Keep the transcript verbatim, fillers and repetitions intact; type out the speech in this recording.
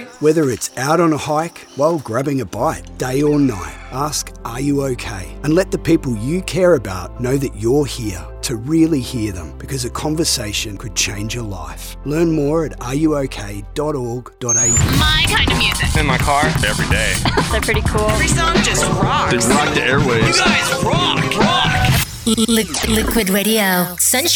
okay? Whether it's out on a hike, while grabbing a bite, day or night, ask, are you okay? And let the people you care about know that you're here to really hear them, because a conversation could change your life. Learn more at are you okay dot org dot a u. My kind of music. In my car, every day. They're pretty cool. Every song just rocks. They rock the airwaves. You guys rock, rock. Liquid Radio. Sunshine.